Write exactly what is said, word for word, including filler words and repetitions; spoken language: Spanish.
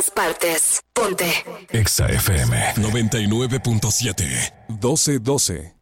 partes. Ponte. Exa F M noventa y nueve punto siete. doce doce.